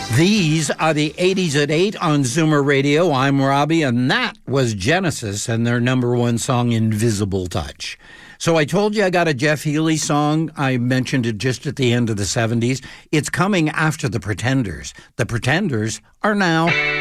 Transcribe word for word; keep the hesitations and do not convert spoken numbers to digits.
These are the eighties at eight on Zoomer Radio. I'm Robbie, and that was Genesis and their number one song, Invisible Touch. So I told you I got a Jeff Healey song. I mentioned it just at the end of the seventies. It's coming after The Pretenders. The Pretenders are now